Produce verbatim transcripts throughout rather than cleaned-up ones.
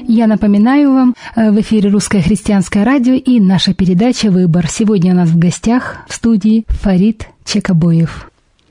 Я напоминаю вам, в эфире Русское христианское радио и наша передача «Выбор». Сегодня у нас в гостях в студии Фарид Чекобоев.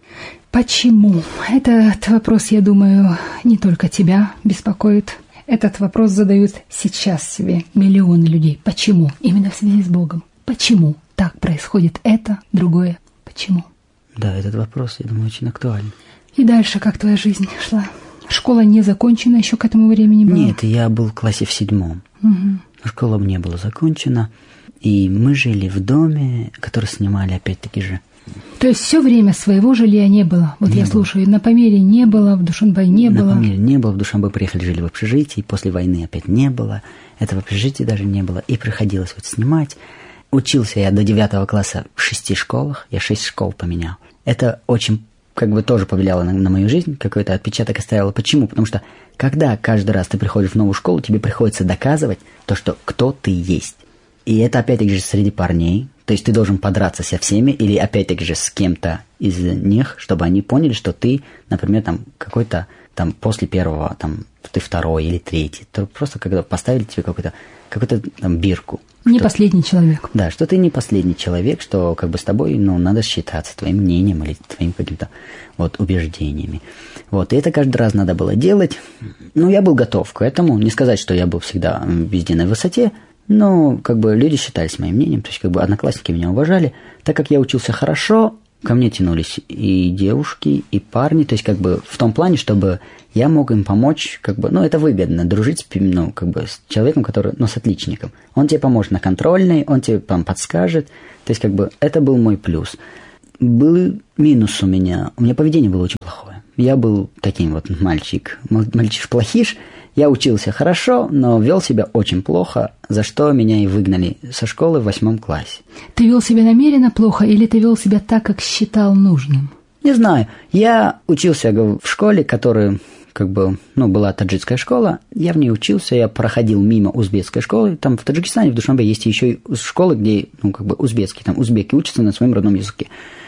Почему? Этот вопрос, я думаю, не только тебя беспокоит. Этот вопрос задают сейчас себе миллионы людей. Почему? Именно в связи с Богом. Почему так происходит это, другое? Почему? Да, этот вопрос, я думаю, очень актуален. И дальше как твоя жизнь шла? Школа не закончена еще к этому времени была? Нет, я был в классе в седьмом. Угу. Школа не была закончена. И мы жили в доме, который снимали опять-таки же. То есть все время своего жилья не было? Вот не я было. Слушаю, на Памире не было, в Душанбе не на было? На Памире не было, в Душанбе приехали, жили в общежитии, после войны опять не было. Это в общежитии даже не было. И приходилось вот снимать. Учился я до девятого класса в шести школах. Я шесть школ поменял. Это очень... как бы тоже повлияло на, на мою жизнь, какой-то отпечаток оставило. Почему? Потому что, когда каждый раз ты приходишь в новую школу, тебе приходится доказывать то, что кто ты есть. И это, опять-таки же, среди парней. То есть ты должен подраться со всеми или, опять-таки же, с кем-то из них, чтобы они поняли, что ты, например, там, какой-то, там, после первого, там, ты второй или третий. То просто когда поставили тебе какой-то, какую-то там, бирку. Не что, последний человек. Да, что ты не последний человек, что как бы с тобой, ну, надо считаться твоим мнением или твоим каким-то вот убеждениями. Вот, и это каждый раз надо было делать. Ну, я был готов к этому. Не сказать, что я был всегда везде на высоте, но как бы люди считались моим мнением, то есть как бы одноклассники меня уважали. Так как я учился хорошо, ко мне тянулись и девушки, и парни, то есть как бы в том плане, чтобы я мог им помочь, как бы, ну, это выгодно, дружить с, ну, как бы с человеком, который, ну, с отличником. Он тебе поможет на контрольной, он тебе там подскажет, то есть как бы это был мой плюс. Был минус у меня, у меня поведение было очень плохое. Я был таким вот мальчик, мальчиш-плохиш, я учился хорошо, но вел себя очень плохо, за что меня и выгнали со школы в восьмом классе. Ты вел себя намеренно плохо или ты вел себя так, как считал нужным? Не знаю. Я учился в школе, которая, как бы, ну, была таджикская школа. Я в ней учился, я проходил мимо узбекской школы. Там в Таджикистане, в Душанбе есть еще и школы, где, ну, как бы, узбекские, там узбеки учатся на своем родном языке.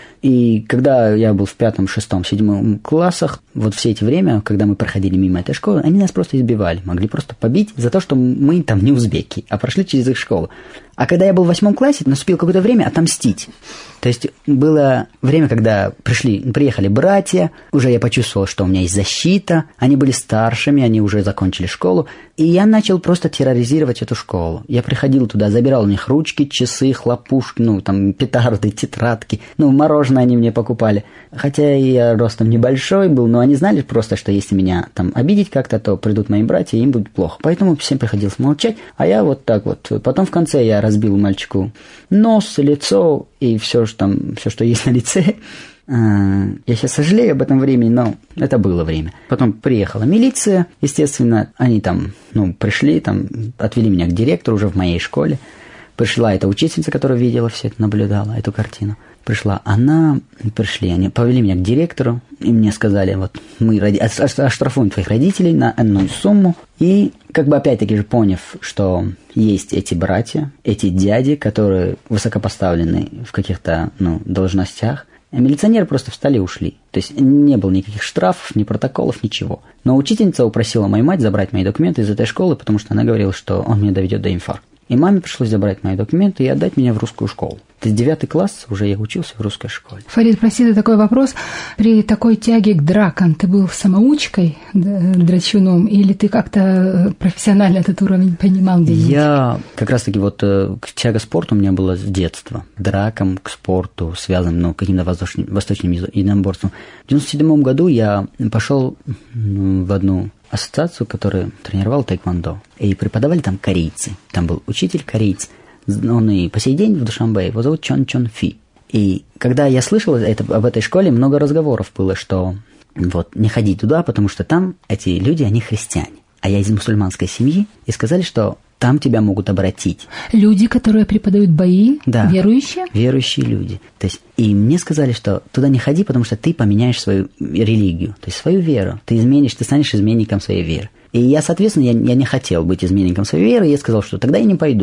И когда я был в пятом, шестом, седьмом классах, вот все эти время, когда мы проходили мимо этой школы, они нас просто избивали, могли просто побить за то, что мы там не узбеки, а прошли через их школу. А когда я был в восьмом классе, наступило какое-то время отомстить. То есть было время, когда пришли, приехали братья, уже я почувствовал, что у меня есть защита, они были старшими, они уже закончили школу, и я начал просто терроризировать эту школу. Я приходил туда, забирал у них ручки, часы, хлопушки, ну, там, петарды, тетрадки, ну, мороженое они мне покупали. Хотя я ростом небольшой был, но они знали просто, что если меня там обидеть как-то, то придут мои братья, и им будет плохо. Поэтому всем приходилось молчать, а я вот так вот. Потом в конце я разбил мальчику нос, лицо и все, что там, все, что есть на лице. Я сейчас сожалею об этом времени, но это было время. Потом приехала милиция, естественно, они там, ну, пришли, там, отвели меня к директору уже в моей школе. Пришла эта учительница, которая видела все это, наблюдала эту картину. Пришла она, пришли, они повели меня к директору, и мне сказали, вот, мы роди... оштрафуем твоих родителей на энную сумму. И, как бы, опять-таки же, поняв, что есть эти братья, эти дяди, которые высокопоставлены в каких-то, ну, должностях, милиционеры просто встали и ушли. То есть не было никаких штрафов, ни протоколов, ничего. Но учительница упросила мою мать забрать мои документы из этой школы, потому что она говорила, что он меня доведет до инфаркта. И маме пришлось забрать мои документы и отдать меня в русскую школу. То есть девятый класс уже я учился в русской школе. Фарид, прости, такой вопрос. При такой тяге к дракам ты был самоучкой, драчуном, или ты как-то профессионально этот уровень понимал где-нибудь? Я как раз-таки вот тяга к спорту у меня была с детства. К дракам, к спорту, связанным, ну, каким-то восточным, восточным единоборством. В девяносто седьмом году я пошел в одну ассоциацию, которая тренировала тэквондо. И преподавали там корейцы. Там был учитель кореец. Он и по сей день в Душанбе. Его зовут Чон Чон Фи. И когда я слышал это, об этой школе, много разговоров было, что вот не ходи туда, потому что там эти люди, они христиане. А я из мусульманской семьи. И сказали, что там тебя могут обратить. Люди, которые преподают бои, да, верующие? Верующие люди. То есть, и мне сказали, что туда не ходи, потому что ты поменяешь свою религию, то есть свою веру. Ты изменишь, ты станешь изменником своей веры. И я, соответственно, я, я не хотел быть изменником своей веры, и я сказал, что тогда я не пойду.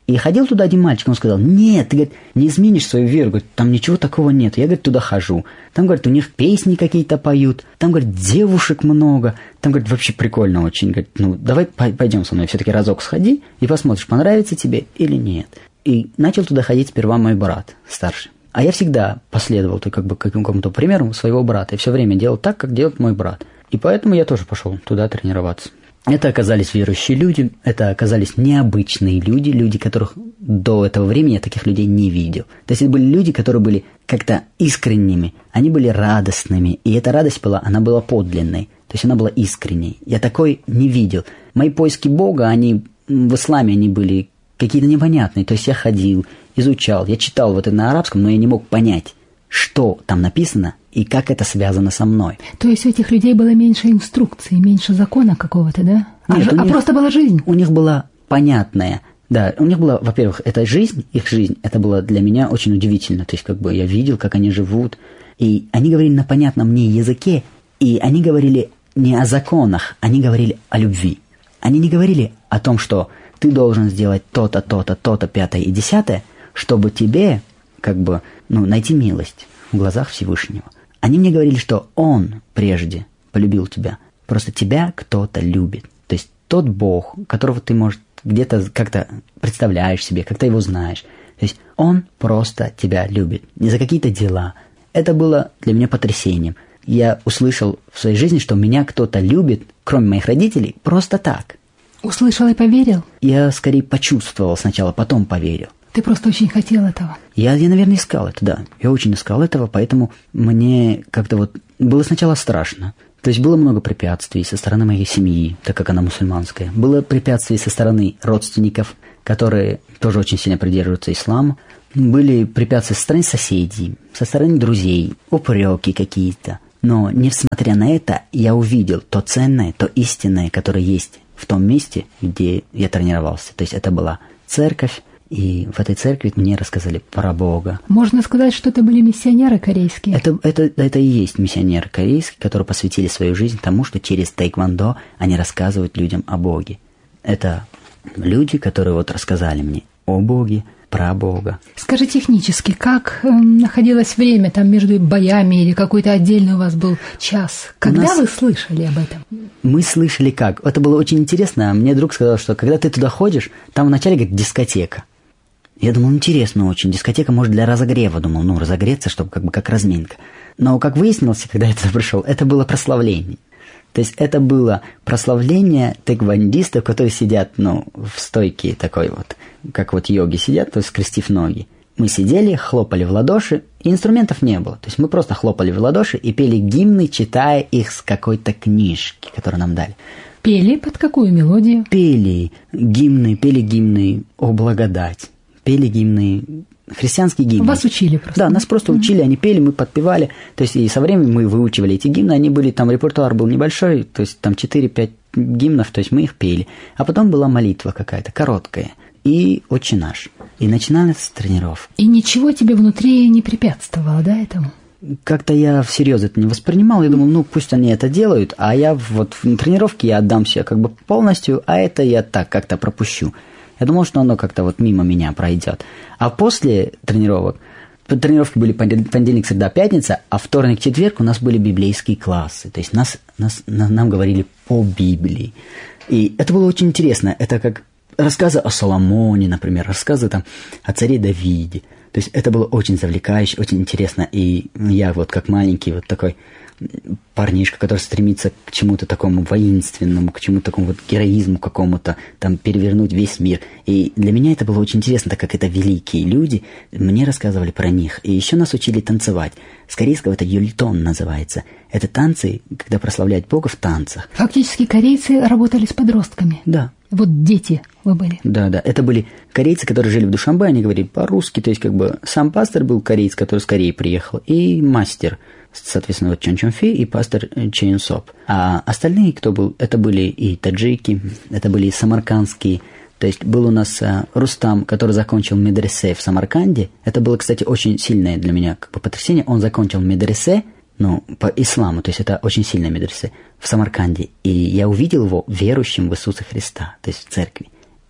И ходил туда один мальчик, он сказал, нет, ты, говорит, не изменишь свою веру, говорит, там ничего такого нет. Я, говорит, туда хожу. Там, говорит, у них песни какие-то поют, там, говорит, девушек много, там, говорит, вообще прикольно очень. Говорит, ну, давай пойдем со мной, все-таки разок сходи и посмотришь, понравится тебе или нет. И начал туда ходить сперва мой брат старший. А я всегда последовал то, как бы, какому-то примеру своего брата. И все время делал так, как делает мой брат. И поэтому я тоже пошел туда тренироваться. Это оказались верующие люди, это оказались необычные люди, люди, которых до этого времени я таких людей не видел. То есть это были люди, которые были как-то искренними, они были радостными, и эта радость была, она была подлинной, то есть она была искренней. Я такой не видел. Мои поиски Бога, они в исламе они были какие-то непонятные, то есть я ходил, изучал, я читал вот это на арабском, но я не мог понять, что там написано и как это связано со мной. То есть у этих людей было меньше инструкций, меньше закона какого-то, да? А, Нет, ж... а них, просто была жизнь? У них была понятная, да, у них была, во-первых, эта жизнь, их жизнь, это было для меня очень удивительно. То есть как бы я видел, как они живут, и они говорили на понятном мне языке, и они говорили не о законах, они говорили о любви. Они не говорили о том, что ты должен сделать то-то, то-то, то-то, пятое и десятое, чтобы тебе как бы, ну, найти милость в глазах Всевышнего. Они мне говорили, что Он прежде полюбил тебя. Просто тебя кто-то любит. То есть тот Бог, которого ты, может, где-то как-то представляешь себе, как-то его знаешь. То есть Он просто тебя любит. Не за какие-то дела. Это было для меня потрясением. Я услышал в своей жизни, что меня кто-то любит, кроме моих родителей, просто так. Услышал и поверил? Я скорее почувствовал сначала, потом поверил. Ты просто очень хотел этого. Я, я, наверное, искал это, да. Я очень искал этого, поэтому мне как-то вот было сначала страшно. То есть было много препятствий со стороны моей семьи, так как она мусульманская. Было препятствий со стороны родственников, которые тоже очень сильно придерживаются ислама. Были препятствия со стороны соседей, со стороны друзей, упреки какие-то. Но, несмотря на это, я увидел то ценное, то истинное, которое есть в том месте, где я тренировался. То есть это была церковь, и в этой церкви мне рассказали про Бога. Можно сказать, что это были миссионеры корейские? Это, это, это и есть миссионеры корейские, которые посвятили свою жизнь тому, что через тэквондо они рассказывают людям о Боге. Это люди, которые вот рассказали мне о Боге, про Бога. Скажи технически, как э, находилось время там между боями или какой-то отдельный у вас был час? Когда нас... вы слышали об этом? Мы слышали как? Это было очень интересно. Мне друг сказал, что когда ты туда ходишь, там вначале, говорит, дискотека. Я думал, интересно очень. Дискотека, может, для разогрева. Думал, ну, разогреться, чтобы как бы как разминка. Но, как выяснилось, когда я туда пришел, это было прославление. То есть это было прославление тэквондистов, которые сидят, ну, в стойке такой вот, как вот йоги сидят, то есть скрестив ноги. Мы сидели, хлопали в ладоши, и инструментов не было. То есть мы просто хлопали в ладоши и пели гимны, читая их с какой-то книжки, которую нам дали. Пели под какую мелодию? Пели гимны, пели гимны о благодать. Пели гимны, христианские гимны. Вас учили просто? Да, нас просто mm-hmm. учили, они пели, мы подпевали. То есть и со временем мы выучивали эти гимны, они были, там репертуар был небольшой, то есть там четыре-пять гимнов, то есть мы их пели. А потом была молитва какая-то, короткая, и «Отче наш». И начиналась тренировка. И ничего тебе внутри не препятствовало, да, этому? Как-то я всерьез это не воспринимал, я думал, ну пусть они это делают, а я вот в тренировке я отдам себя как бы полностью, а это я так как-то пропущу. Я думал, что оно как-то вот мимо меня пройдет. А после тренировок, тренировки были понедельник, среда, пятница, а вторник, четверг у нас были библейские классы. То есть нас, нас, нам говорили по Библии. И это было очень интересно. Это как рассказы о Соломоне, например, рассказы там о царе Давиде. То есть это было очень завлекающе, очень интересно. И я вот как маленький вот такой парнишка, который стремится к чему-то такому воинственному, к чему-то такому вот героизму какому-то, там, перевернуть весь мир. И для меня это было очень интересно, так как это великие люди, мне рассказывали про них. И еще нас учили танцевать. С корейского это юльтон называется. Это танцы, когда прославляют Бога в танцах. Фактически корейцы работали с подростками. Да. Вот дети вы были. Да, да. Это были корейцы, которые жили в Душанбе, они говорили по-русски, то есть как бы сам пастор был кореец, который с Кореи приехал, и мастер, соответственно, вот Чон Чон Фи и пастор Чейн Соп. А остальные, кто был, это были и таджики, это были и самаркандские. То есть был у нас а, Рустам, который закончил медресе в Самарканде. Это было, кстати, очень сильное для меня как бы потрясение. Он закончил медресе, ну, по исламу, то есть это очень сильное медресе в Самарканде. И я увидел его верующим в Иисуса Христа, то есть в церкви.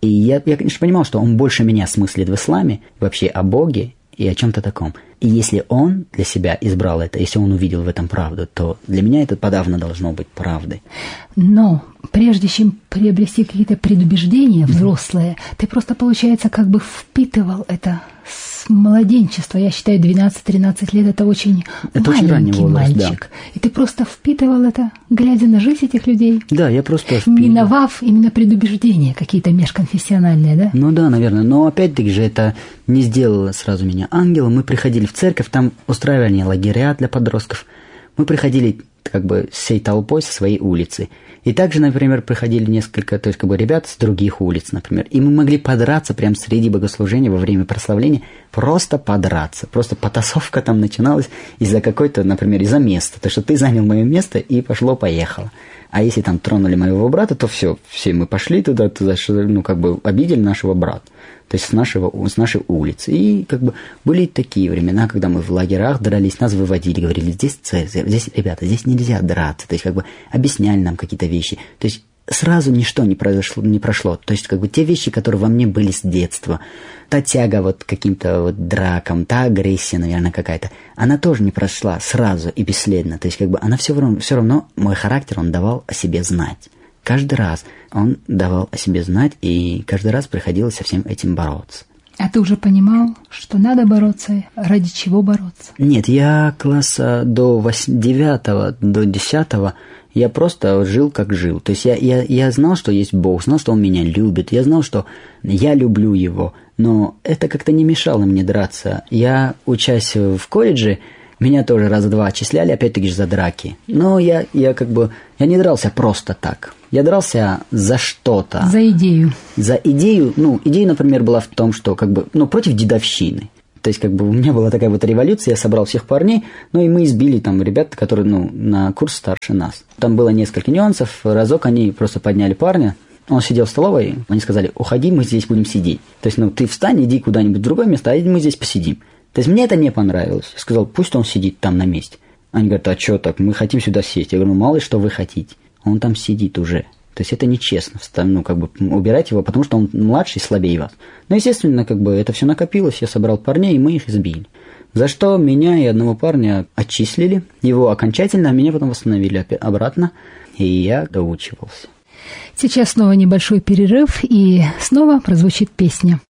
И я, я, конечно, понимал, что он больше меня смыслит в исламе, вообще о Боге и о чем-то таком. И если он для себя избрал это, если он увидел в этом правду, то для меня это подавно должно быть правдой. Но прежде чем приобрести какие-то предубеждения взрослые, mm-hmm. ты просто, получается, как бы впитывал это с младенчества. Я считаю, двенадцать-тринадцать лет – это очень это маленький очень возраст, мальчик. Да. И ты просто впитывал это, глядя на жизнь этих людей. Да, я просто впитывал. Миновав именно предубеждения какие-то межконфессиональные, да? Ну да, наверное. Но опять-таки же это не сделало сразу меня ангелом. Мы приходили в церковь, там устраивали лагеря для подростков. Мы приходили как бы всей толпой со своей улицы. И также, например, приходили несколько, то есть как бы ребят с других улиц, например. И мы могли подраться прямо среди богослужения во время прославления, просто подраться. Просто потасовка там начиналась из-за какой-то, например, из-за места. То, что ты занял мое место и пошло-поехало. А если там тронули моего брата, то все, все мы пошли туда, туда, ну как бы обидели нашего брата. То есть с, нашего, с нашей улицы. И как бы были такие времена, когда мы в лагерях дрались, нас выводили, говорили, здесь церковь, здесь, ребята, здесь нельзя драться. То есть как бы объясняли нам какие-то вещи. То есть сразу ничто не произошло, не прошло. То есть как бы те вещи, которые во мне были с детства, та тяга вот к каким-то вот дракам, та агрессия, наверное, какая-то, она тоже не прошла сразу и бесследно. То есть как бы она все равно, все равно мой характер, он давал о себе знать. Каждый раз он давал о себе знать, и каждый раз приходилось со всем этим бороться. А ты уже понимал, что надо бороться? Ради чего бороться? Нет, я класса до девятого, до десятого я просто жил, как жил. То есть я, я, я знал, что есть Бог, знал, что Он меня любит, я знал, что я люблю Его, но это как-то не мешало мне драться. Я, учась в колледже, меня тоже раз-два отчисляли, опять-таки же за драки. Но я, я как бы, я не дрался просто так. Я дрался за что-то. За идею. За идею, ну, идея, например, была в том, что как бы, ну, против дедовщины. То есть, как бы, у меня была такая вот революция, я собрал всех парней, ну, и мы избили там ребят, которые, ну, на курс старше нас. Там было несколько нюансов, разок они просто подняли парня, он сидел в столовой, они сказали, уходи, мы здесь будем сидеть. То есть, ну, ты встань, иди куда-нибудь в другое место, а мы здесь посидим. То есть, мне это не понравилось. Я сказал, пусть он сидит там на месте. Они говорят, а что так, мы хотим сюда сесть. Я говорю, ну, мало ли, что вы хотите. Он там сидит уже. То есть это нечестно, ну, как бы убирать его, потому что он младший, слабее вас. Но, естественно, как бы это все накопилось, я собрал парней, и мы их избили. За что меня и одного парня отчислили, его окончательно, а меня потом восстановили обратно, и я доучивался. Сейчас снова небольшой перерыв, и снова прозвучит песня.